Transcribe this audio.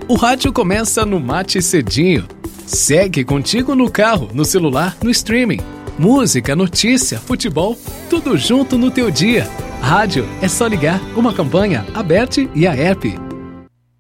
O rádio começa no Mate Cedinho. Segue contigo no carro, no celular, no streaming. Música, notícia, futebol, tudo junto no teu dia. Rádio é só ligar, uma campanha, a Bet e a app.